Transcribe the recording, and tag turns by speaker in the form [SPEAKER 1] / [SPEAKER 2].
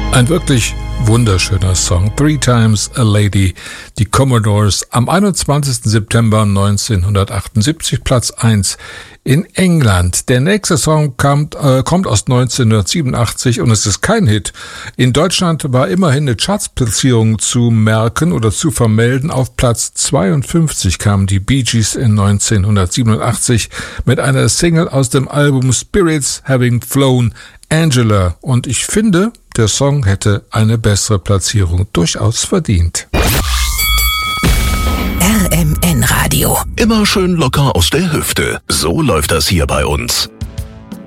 [SPEAKER 1] Ein wirklich wunderschöner Song. Three Times a Lady, die Commodores, am 21. September 1978, Platz 1 in England. Der nächste Song kommt aus 1987 und es ist kein Hit. In Deutschland war immerhin eine Chartsplatzierung zu merken oder zu vermelden. Auf Platz 52 kamen die Bee Gees in 1987 mit einer Single aus dem Album Spirits Having Flown, Angela. Und ich finde, der Song hätte eine bessere Platzierung durchaus verdient.
[SPEAKER 2] RMN Radio.
[SPEAKER 3] Immer schön locker aus der Hüfte. So läuft das hier bei uns.